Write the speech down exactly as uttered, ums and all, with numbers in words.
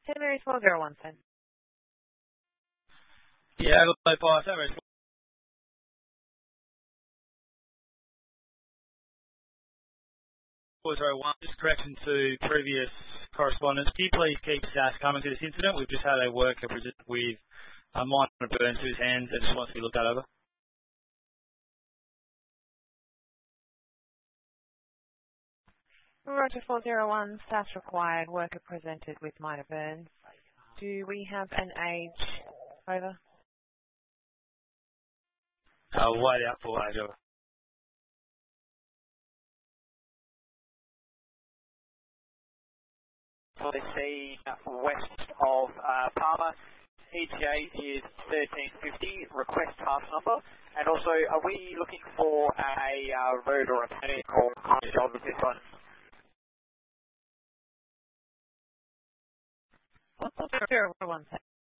Saint Mary's four zero one, sir. Yeah, hello, five, Saint Mary's four zero one. Just correction to previous correspondence. Can you please keep S A S coming to this incident? We've just had a worker present with a minor burn to his hands and just wants to be looked at over. Roger four zero one, staff required, worker presented with minor burns. Do we have an age? Over. Uh, wait out for age over. For the scene west of uh, Palmer, E T A is thirteen fifty, request task number. And also, are we looking for a uh, road or a mechanic or kind of job with this one? zero one, sir.